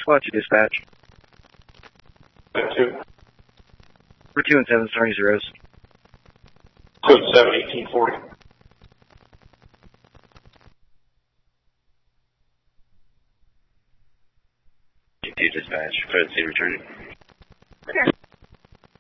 Squad 2 dispatch. Code 2. We're 2 and 7 starting zeros. Code 7, 1840. Dispatch, code C returning.